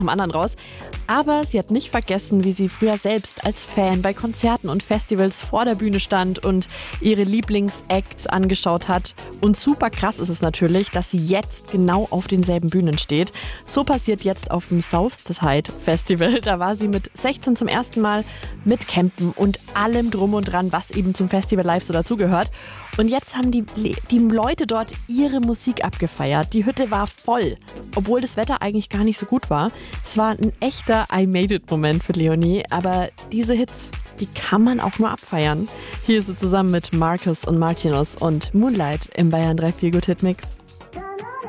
vom anderen raus. Aber sie hat nicht vergessen, wie sie früher selbst als Fan bei Konzerten und Festivals vor der Bühne stand und ihre Lieblingsacts angeschaut hat. Und super krass ist es natürlich, dass sie jetzt genau auf denselben Bühnen steht. So passiert jetzt auf dem Southside Festival. Da war sie mit 16 zum ersten Mal mit Campen und allem drum und dran, was eben zum Festival live so dazugehört. Und jetzt haben die Leute dort ihre Musik abgefeiert. Die Hütte war voll, obwohl das Wetter eigentlich gar nicht so gut war. Es war ein echter I-Made-It-Moment für Leonie, aber diese Hits, die kann man auch nur abfeiern. Hier ist sie zusammen mit Marcus und Martinus und Moonlight im Bayern 3 Feel Good Hit Mix.